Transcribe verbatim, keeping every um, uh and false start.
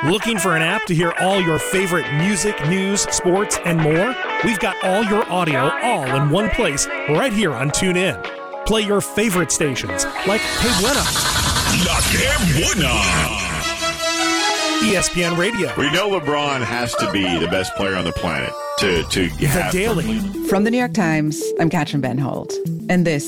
Looking for an app to hear all your favorite music, news, sports, and more? We've got all your audio all in one place right here on TuneIn. Play your favorite stations like Que Buena, La Que Buena, E S P N Radio. We know LeBron has to be the best player on the planet to, to The have Daily. From the New York Times, I'm Katrin Van Holt, and this